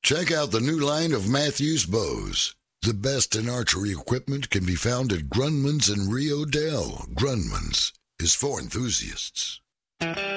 Check out the new line of Matthews bows. The best in archery equipment can be found at Grunman's in Rio Dell. Grunman's is for enthusiasts.